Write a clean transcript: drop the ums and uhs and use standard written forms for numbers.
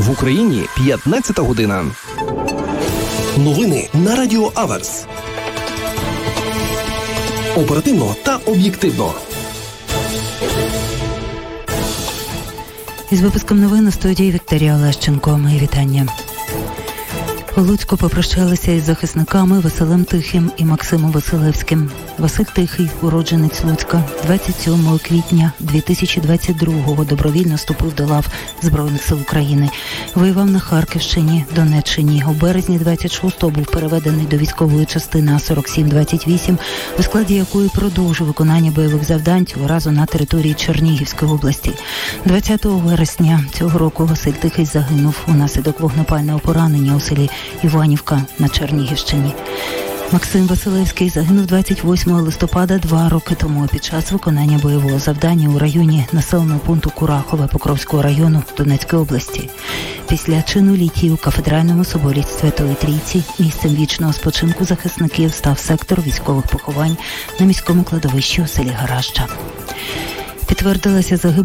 В Україні 15 година. Новини на Радіо Аверс. Оперативно та об'єктивно. Із випуском новин у студії Вікторія Олещенко. Мої вітання. У Луцьку попрощалися із захисниками Василем Тихим і Максимом Василевським. Василь Тихий, уродженець Луцька, 27 квітня 2022-го добровільно вступив до лав Збройних сил України. Воював на Харківщині, Донеччині. У березні 26-го був переведений до військової частини А4728, у складі якої продовжив виконання бойових завдань цього разу на території Чернігівської області. 20 вересня цього року Василь Тихий загинув унаслідок вогнепального поранення у селі Іванівка на Чернігівщині. Максим Василевський загинув 28 листопада 2 роки тому під час виконання бойового завдання у районі населеного пункту Курахове Покровського району Донецької області. Після чину літії у Кафедральному соборі Святої Трійці місцем вічного спочинку захисників став сектор військових поховань на міському кладовищі у селі Гараща. Підтвердилася загибель